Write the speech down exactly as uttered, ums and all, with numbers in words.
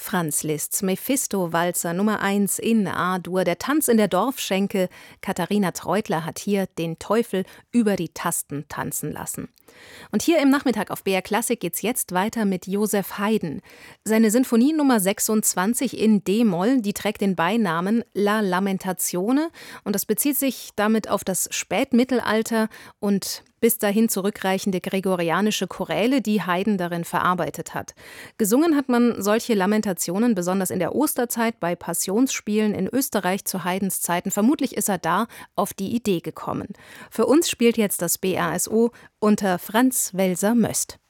Franz Liszt's Mephisto-Walzer Nummer eins in A-Dur, der Tanz in der Dorfschenke. Katharina Treutler hat hier den Teufel über die Tasten tanzen lassen. Und hier im Nachmittag auf B R Klassik geht's jetzt weiter mit Joseph Haydn. Seine Sinfonie Nummer sechsundzwanzig in D-Moll, die trägt den Beinamen La Lamentazione und das bezieht sich damit auf das Spätmittelalter und bis dahin zurückreichende gregorianische Choräle, die Haydn darin verarbeitet hat. Gesungen hat man solche Lamentationen besonders in der Osterzeit bei Passionsspielen in Österreich zu Haydns Zeiten. Vermutlich ist er da auf die Idee gekommen. Für uns spielt jetzt das B R S O unter Franz Welser-Möst.